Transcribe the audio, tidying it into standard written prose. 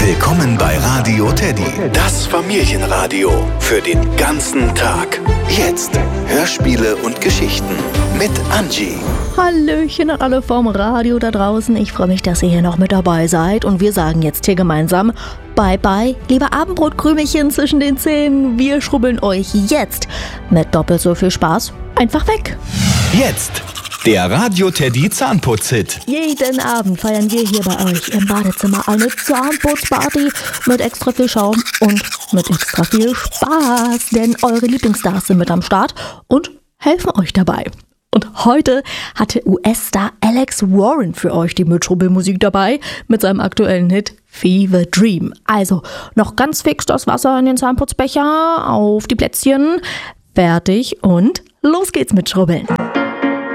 Willkommen bei Radio Teddy, das Familienradio für den ganzen Tag. Jetzt Hörspiele und Geschichten mit Angie. Hallöchen an alle vom Radio da draußen. Ich freue mich, dass ihr hier noch mit dabei seid. Und wir sagen jetzt hier gemeinsam Bye bye, liebe Abendbrotkrümelchen zwischen den Zähnen. Wir schrubbeln euch jetzt mit doppelt so viel Spaß einfach weg. Jetzt der Radio Teddy Zahnputz-Hit. Jeden Abend feiern wir hier bei euch im Badezimmer eine Zahnputzparty mit extra viel Schaum und mit extra viel Spaß. Denn eure Lieblingsstars sind mit am Start und helfen euch dabei. Und heute hatte US-Star Alex Warren für euch die Mitschrubbelmusik dabei mit seinem aktuellen Hit Fever Dream. Also noch ganz fix das Wasser in den Zahnputzbecher, auf die Plätzchen, fertig und los geht's mit Schrubbeln.